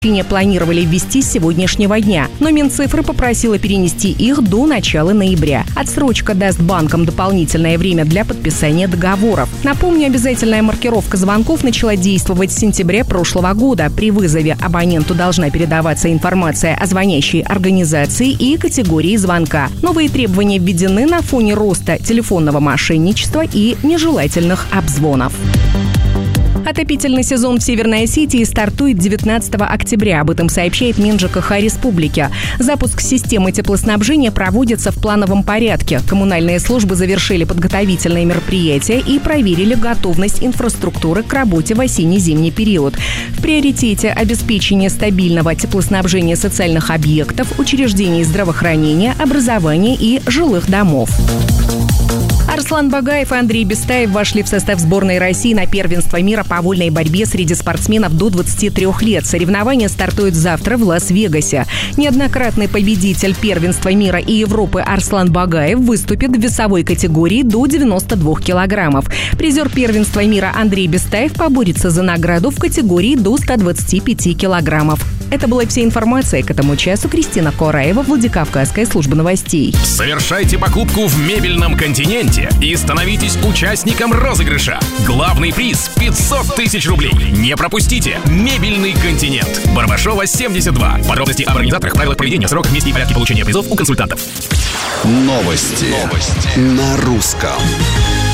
планировали ввести с сегодняшнего дня, но Минцифры попросила перенести их до начала ноября. Отсрочка даст банкам дополнительное время для подписания договоров. Напомню, обязательная маркировка звонков начала действовать с сентября прошлого года. При вызове абоненту должна передаваться информация о звонящей организации и категории звонка. Новые требования введены на фоне роста телефонного мошенничества и нежелательных обзвонов. Отопительный сезон в Северной Осетии стартует 19 октября. Об этом сообщает МинЖКХ республики. Запуск системы теплоснабжения проводится в плановом порядке. Коммунальные службы завершили подготовительные мероприятия и проверили готовность инфраструктуры к работе в осенне-зимний период. В приоритете обеспечение стабильного теплоснабжения социальных объектов, учреждений здравоохранения, образования и жилых домов. Арслан Багаев и Андрей Бестаев вошли в состав сборной России на первенство мира по вольной борьбе среди спортсменов до 23 лет. Соревнования стартуют завтра в Лас-Вегасе. Неоднократный победитель первенства мира и Европы Арслан Багаев выступит в весовой категории до 92 килограммов. Призер первенства мира Андрей Бестаев поборется за награду в категории до 125 килограммов. Это была вся информация к этому часу. Кристина Кораева, Владикавказская служба новостей. Совершайте покупку в мебельном континенте и становитесь участником розыгрыша. Главный приз – 500 тысяч рублей. Не пропустите! Мебельный континент. Барбашова, 72. Подробности об организаторах, правилах проведения, сроках, месте и порядке получения призов у консультантов. Новости на русском.